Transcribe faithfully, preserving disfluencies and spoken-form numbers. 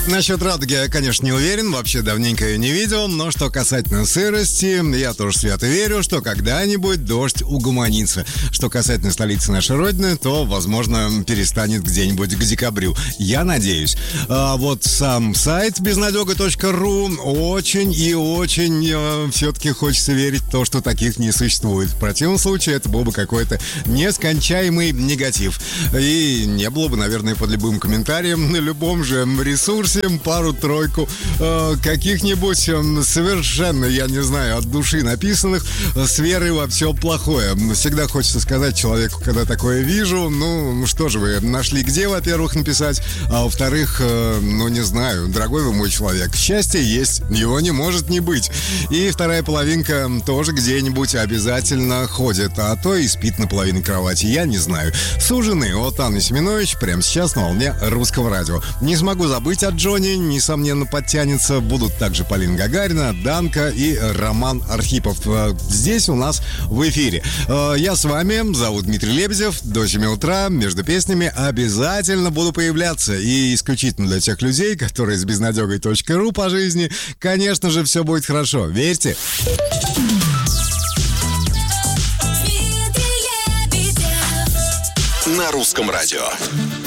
Насчет радуги я, конечно, не уверен, вообще давненько ее не видел, но что касательно сырости, я тоже свято верю, что когда-нибудь дождь угомонится. Что касательно столицы нашей Родины, то, возможно, перестанет где-нибудь к декабрю. Я надеюсь. А вот сам сайт безнадега точка ру очень и очень э, все-таки хочется верить в то, что таких не существует. В противном случае это был бы какой-то нескончаемый негатив. И не было бы, наверное, под любым комментарием на любом же ресурсе пару-тройку э, каких-нибудь э, совершенно, я не знаю, от души написанных э, с верой во все плохое. Всегда хочется сказать человеку, когда такое вижу, ну, что же вы нашли где, во-первых, написать, а во-вторых, э, ну, не знаю, дорогой вы мой человек, счастье есть, его не может не быть. И вторая половинка тоже где-нибудь обязательно ходит, а то и спит на половине кровати, я не знаю. Суженый от Анны Семенович прямо сейчас на волне Русского радио. Не смогу забыть о Джонни, несомненно, подтянется. Будут также Полина Гагарина, Данка и Роман Архипов. Здесь у нас в эфире. Я с вами, зовут Дмитрий Лебедев. До семи утра между песнями обязательно буду появляться. И исключительно для тех людей, которые с безнадегой точка ру по жизни, конечно же, все будет хорошо. Верьте. На русском радио.